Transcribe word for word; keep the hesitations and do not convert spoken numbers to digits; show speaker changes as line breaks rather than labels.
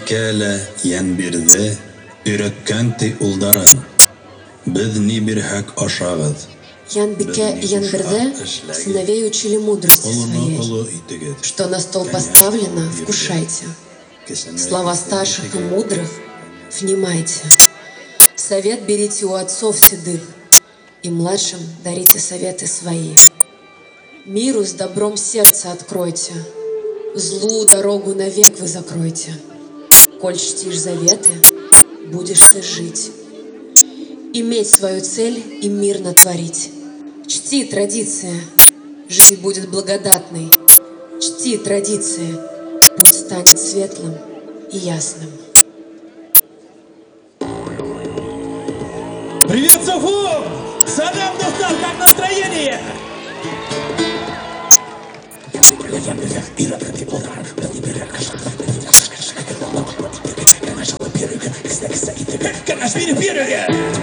Янбикәлә ян бирде, өйрәткәнти улдарын. Без ни бирһәк ашагыз.
Янбикә Янберде сыновей учили мудрости своей. Что на стол поставлено, вкушайте. Слова старших и мудрых внимайте. Совет берите у отцов седых, и младшим дарите советы свои. Миру с добром сердце откройте, злу дорогу навек вы закройте. Коль чтишь заветы, будешь ты жить, иметь свою цель и мирно творить. Чти традиции, жизнь будет благодатной. Чти традиции, путь станет светлым и ясным.
Привет, Софу! Садам достал, как настроение? Как наш мир